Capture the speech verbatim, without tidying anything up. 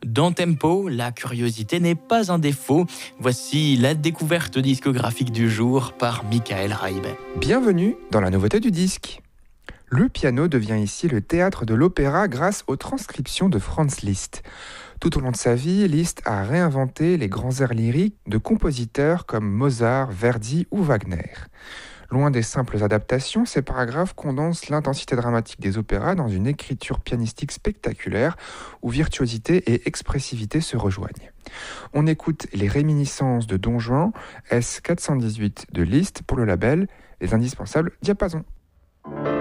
Dans Tempo, la curiosité n'est pas un défaut. Voici la découverte discographique du jour par Michael Raibet. Bienvenue dans la nouveauté du disque. Le piano devient ici le théâtre de l'opéra grâce aux transcriptions de Franz Liszt. Tout au long de sa vie, Liszt a réinventé les grands airs lyriques de compositeurs comme Mozart, Verdi ou Wagner. Loin des simples adaptations, ces paragraphes condensent l'intensité dramatique des opéras dans une écriture pianistique spectaculaire où virtuosité et expressivité se rejoignent. On écoute les réminiscences de Don Juan, S quatre cent dix-huit de Liszt pour le label Les Indispensables Diapasons.